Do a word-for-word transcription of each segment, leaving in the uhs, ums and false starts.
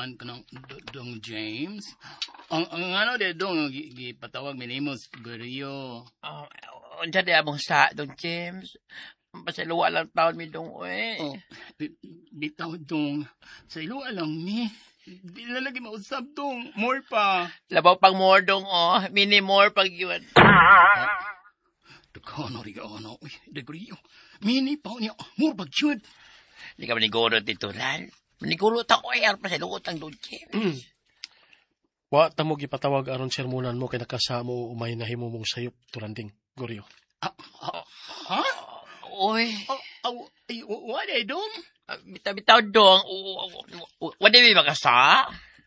kuan ka ng do- dong James. Ang, ang ano de dong, gi- gipatawag minimos, Goryo. Oh, unsa di among sa dong James. Pasaluwa lang taon mi dong eh. Oh, bi- bitaw dong. Sa ilo alam ni. Di na lagi mausap dong. More pa. Labaw pang more dong oh. Mini more pag yun. Dagano riga ano. Uy, de Goryo. Mini pa niya. More pag yun. Hindi ka maniguro titulan. Maniguro ta ko eh. Pasaluwa tang dong James. Wa tamo gipatawag aron sermonan mo kay nakasamo umay na himo mong sayop turanding, Goryo. Ah, ah, ha? Uy. Oh, oh, ay, what ay dong? Bitaw-bitaw dong. Wala may makasa?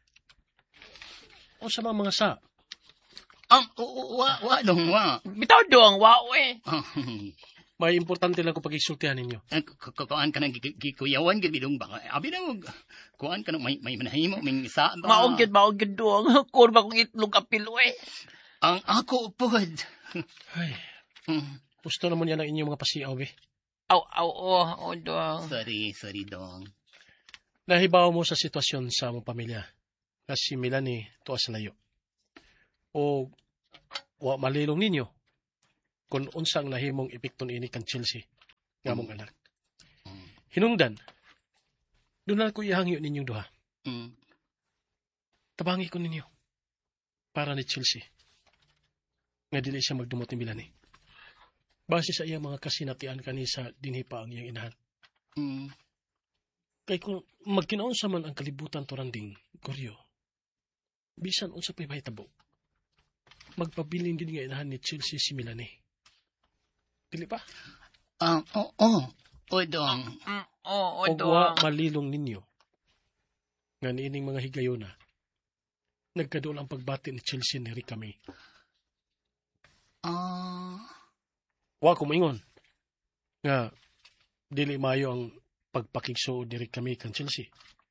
O sa mga mga sa? Um, wa, wa dong, wa. Bitaw dong. Wow eh. May importante lang kung pag-isultihan ninyo. Kuan ka ng gikuyawan, gibidong ba? Abi na mo, kuan ka ng may, may manahimo, may isa ba? Maugid, maugid dong. Kurba kong itlog apil eh. Ang ako pod. Ay, Hmm. gusto naman yan ang inyong mga pasiaw, be. Aw, aw, oh, oh, dong. Sorry, sorry dong. Nahibaw mo sa sitwasyon sa among pamilya na si Melanie tuwa sa layo. O wa malilong ninyo kung unsang nahimong epekton ini kang Chelsea nga among anak. Hinungdan, doon ko ihangyo ninyong duha. Mm. Tabangi ko ninyo para ni Chelsea nga dili siya magdumot ni Melanie. Base sa iyang mga kasinatian kani sa dinhi pa ang iyang inahan. Mm. Kay kung magkinaunsa man ang kalibutan turanding, Goryo, bisan unsa pa'y mahitabo, magpabiling din nga inahan ni Chelsea si Melanie. Dili pa? Ah, oh, oh. O dong. Mm, oh, oh, O dong. wa malilong ninyo nga niining mga higayona, nagkadoon ang pagbati ni Chelsea ni Ricami. Ah. Wa ko moingon nga dili maayo ang pagpakigsuod ni Ricami kan Chelsea.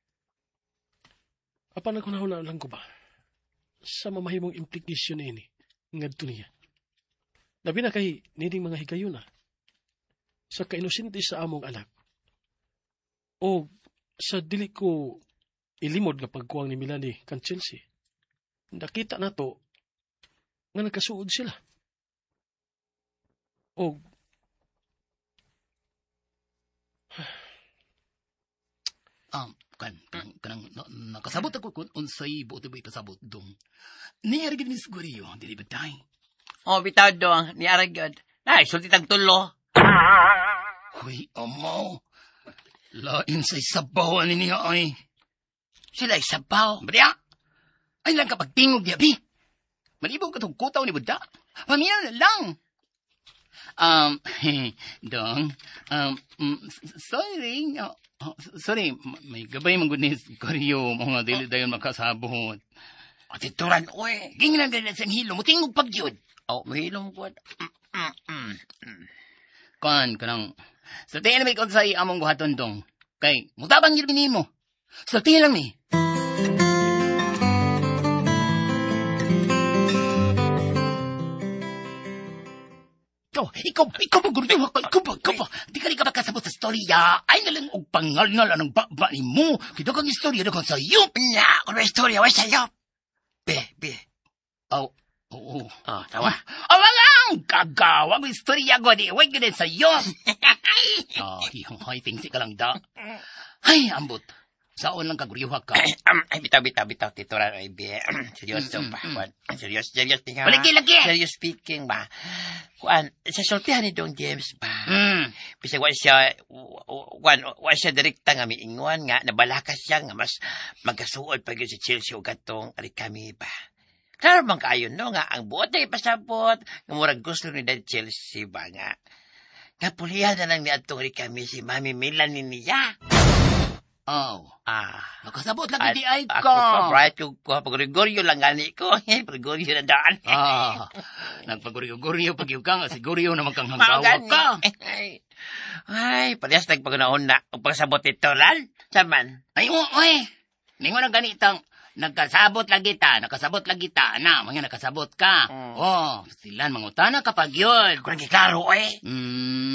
Apan ako nahuna lang ko ba sa mamahimong implikasyon ini ngadto niya. Labi na kay nining mga higayuna sa kainosente sa among anak o sa dili ko ilimod nga pagkuwang ni Melanie kan Chelsea. Nakita nato nga nagkasuod sila. O Um, kan, kanang, kanang, na, nakasabot ako kung unsay buti ba ipasabot dong. Niyari gid Miss Goryo, dili ba tayo? Oh, bitaw dong. Ni Aragod. Ay, sulti tang tulo. Huy, amo. Lain sa isabawan ni niya ay. Sila isabaw. Bariya, ay lang kapag tingog niya, bi. Malibaw ka itong kutaw ni Buddha. Pamilya na lang. Um, dong, um, mm, sorry, uh, uh, sorry, may gabay mong good Goryo, mga dili dayon makasabot. O, tituran, uy. Gingan na sa hilo, mutingog pag yun. Oh, mahilong po. Mm, mm, mm. Kan, kanang, sa tingin na may konsay among buhaton dong. Kay, mutabang yun mo. Sa tingin lang ni. Ikaw, ikaw, ikaw ba, Goryo? Ikaw ba, ikaw ba? Di ka rin ka makasabot sa storya. Ay nalang og pangal-ngal anong baba ni mo. Kita kang istorya na kang sayo. Nya, kung may istorya, way sa'yo. Be, be. Oh, oo. Oh, tawa. Awalang! Kagawag mo istorya ko, di. Huwag ganun sa'yo. Ah, hihang hiting si ka lang da. Ay, ambot. Saon lang kaguriwa ka. Um, ay, bitaw, bitaw, bitaw, tituran, ay, be. Seryoso Mm, ba? mm, Kuan, serious, serious, tinga. Lagi, lagi. Serious speaking ba? Kuan, sa sultihan ni Dong James ba? Hmm. Bisag wa siya, kuan, wa siya direkta nga miingon nga, nabalakas siya nga mas magkasuod pag yun si Chelsea o gatong Ricami ba? Klaro man kaayo no nga, ang buot na ipasabot, nga murag gusto ni Dad Chelsea ba nga. Nga pulihan na lang ni atong Ricami si Mami Melanie niya. Oh. Ah. Nakasabot lagi di ay ka. Ako pa, bright ko, ko pag-goryo lang gani ko. Pag-goryo na daan. Ah. Nagpaguryo-guryo pag yung ka nga. Siguryo naman kang Mao hanggawa gani. ka. Ay, ay, parehas nagpagunahon na. Ang pagsabot ito, lal. Saman. Ay, oo, oy. Ningon ang ganitang, nagkasabot lagi ta, nakasabot lagi ta. Na, mga nakasabot ka. Mm. Oh, silan mangutana kapag yun. Kung nagkiklaro, eh. Hmm,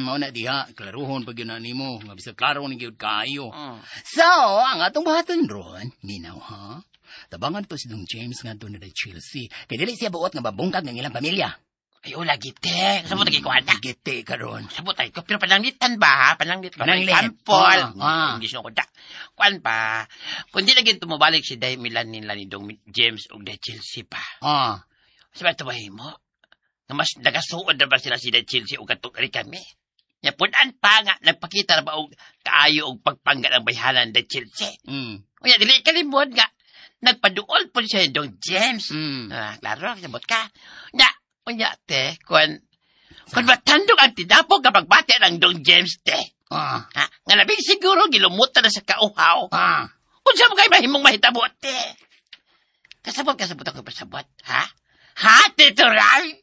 mao na diha, klaruhon pag yun na nimo, nga bisa klaro ni gyud kaayo. Mm. So, ang atong buhaton ron, minaw ha. Tabangan to si Dong James nga doon na Chelsea. Kaya dili siya buot nga babungkag ng ilang pamilya. Ay, wala, gite. Sabot lagi ko ata. Gite karon. Sabot ay ko. Pero pananglitan ba, ha? Pananglit ko. Pananglit. Kampol. Ah, ah. Hindi siya ko da. Kuan pa. Kung di lagi tumabalik si Day Milan nila ni Dong James o Day Chelsea pa. Ah. Sabi ito ba mo? Na mas nagasuod na ba sila si Day Chelsea o katong kami? Napunan pa nga, nagpakita na ba og kaayo og pagpangga ng bayhanan Day Chelsea? Mm. Unya, dili kalimod nga. Nagpaduol po siya yung Dong James. Mm. Ah, klaro, sabot ka. Unya, unya, te, kung, kung matandog ang tidapog kapag bati ng Dong James, te. Ah. Ha? Nga labing siguro, gilumutan na sa kauhaw. Ah. Kung saan mo kayo mahimong mahitabot, te. Kasabot, kasabot ako pasabot, ha? Ha, Tito Ray?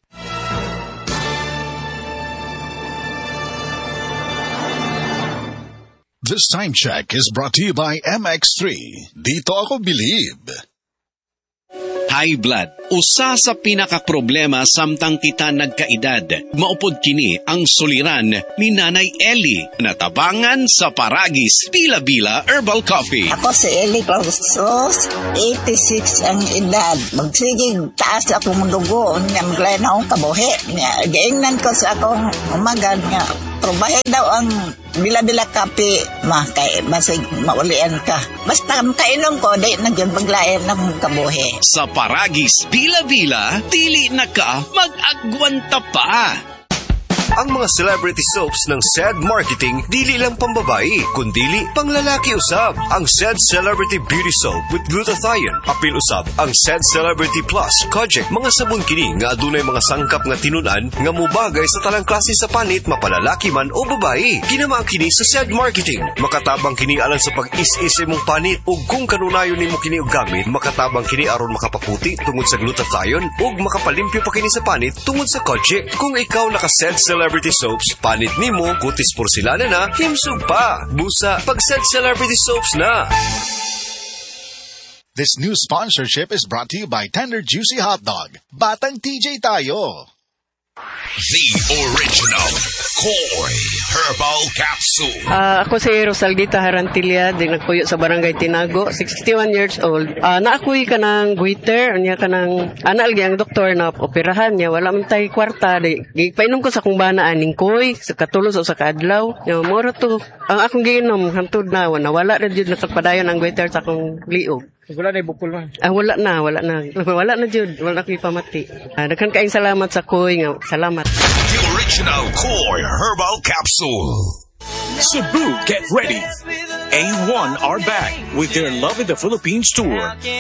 This time check is brought to you by M X three. Dito ako believe. High blood, usa sa pinakaproblema samtang kita nagkaedad. Maupod kini ang suliran ni Nanay Ellie, natabangan sa Paragis Bila-Bila Herbal Coffee. Ako si Ellie Clausos, eighty-six ang edad. Magsigig taas ako mong dugo, nga maglayan akong kabuhi. Gaingnan ko sa akong umagad nga, probahe daw ang bila-bila kape, ma, kay masig maulian ka. Basta kainom ko, di nagyang paglayan ng kabuhi. Sa Paragis Bila-Bila, dili na ka mag-agwanta pa. Ang mga celebrity soaps ng S E D Marketing dili lang pambabae, kundili panglalaki usab. Ang S E D Celebrity Beauty Soap with glutathione, apil usab ang S E D Celebrity Plus Kojic. Mga sabon kini nga adunay mga sangkap nga tinunan nga mubagay sa talang klase sa panit, mapalalaki man o babae. Ginamaan kini sa S E D Marketing. Makatabang kini alang sa pag-is-is imong panit, ug kung kanunayon nimo kini og gamit, makatabang kini aron makapaputi tungod sa glutathione ug makapalimpyo pa kini sa panit tungod sa Kojic. Kung ikaw naka-S E D Celebrity Soaps, panit nimo, kutis porcelana na, himsog pa. Busa, pag-S E D Celebrity Soaps na. This new sponsorship is brought to you by Tender Juicy Hot Dog. Batang T J tayo. The original Koi Herbal Capsule. Uh, ako si Rosaldita Harantilla, din nagpuyo sa Barangay Tinago, sixty-one years old. Uh, naakuy ka ng goiter, niya ka ng anal ang doktor na operahan niya, wala man tayo kwarta. Gipainom ko sa kung bana aning koy, sa katulos o sa kaadlaw. Yung moro to, ang akong ginom, hantod na, wala na dyan nakapadayon ang goiter sa akong liog. Wala na ibukol man. Ah, wala na, wala na. Wala na dyan, wala na ko'y pamati. Ah, daghan kaing salamat sa koy nga, salamat. The original Koi Herbal Capsule. Cebu, get ready. A one are back with their Love in the Philippines tour.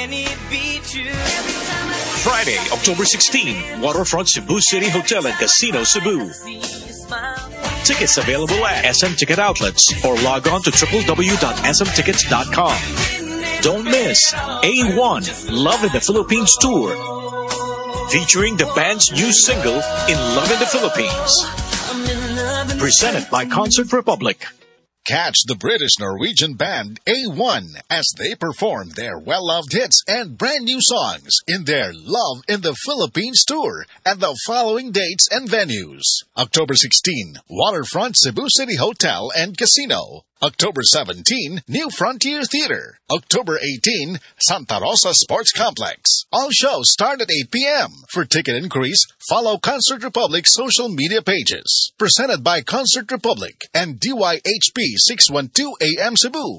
Friday, October sixteenth, Waterfront Cebu City Hotel and Casino, Cebu. Tickets available at S M Ticket Outlets or log on to w w w dot s m tickets dot com. Don't miss A one Love in the Philippines tour, featuring the band's new single In Love in the Philippines. Presented by Concert Republic. Catch the British-Norwegian band A one as they perform their well-loved hits and brand new songs in their Love in the Philippines tour at the following dates and venues. October sixteenth, Waterfront Cebu City Hotel and Casino. October seventeenth, New Frontier Theater. October eighteenth, Santa Rosa Sports Complex. All shows start at eight p.m. For ticket inquiries, follow Concert Republic social media pages. Presented by Concert Republic and D Y H P six twelve A M Cebu.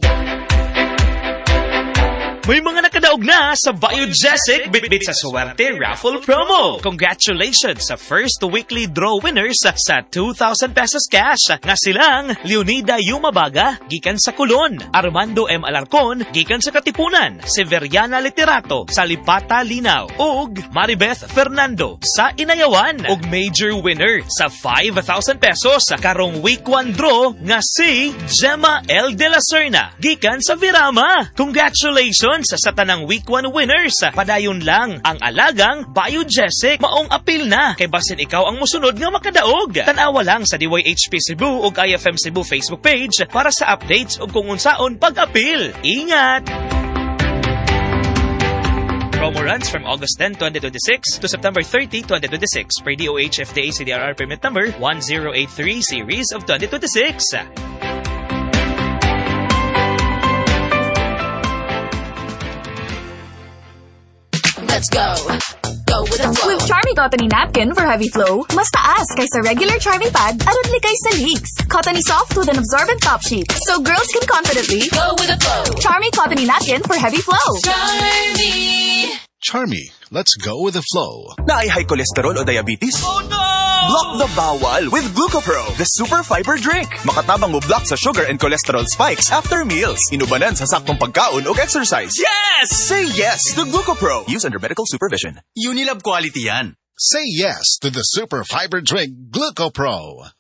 May mga nakadaog na sa Biogesic Bitbit sa Swerte Raffle Promo. Congratulations sa first weekly draw winners sa two thousand pesos cash. Nga silang Leonida Yumabaga, gikan sa Kulon, Armando M. Alarcon, gikan sa Katipunan, Severiana Literato, sa Lipata Linaw, ug Maribeth Fernando sa Inayawan. Ug major winner sa five thousand pesos karong week one draw nga si Gemma L. De La Serna, gikan sa Virama. Congratulations sa tanang week one winners. Padayon lang ang alagang Biogesic. Maong apil na kay basin ikaw ang musunod nga makadaog. Tanawa lang sa D Y H P Cebu ug I F M Cebu Facebook page para sa updates ug kung unsaon pag-apil. Ingat! Promo runs from August tenth, twenty twenty-six to September thirtieth, twenty twenty-six per D O H F D A C D R R permit number one zero eight three series of twenty twenty-six. Let's go. Go with the flow. With Charmy Cottony Napkin for heavy flow, mas taas kaysa regular Charmy Pad aron likay sa leaks. Cottony soft with an absorbent top sheet, so girls can confidently go with the flow. Charmy Cottony Napkin for heavy flow. Charmy. Charmy, let's go with the flow. Na ay high cholesterol o diabetes? Oh no! Block the bawal with Glucopro, the super fiber drink. Makatabang mo block sa sugar and cholesterol spikes after meals. Inubanan sa saktong pagkaon o exercise. Yes! Say yes to Glucopro. Use under medical supervision. Unilab quality yan. Say yes to the super fiber drink Glucopro.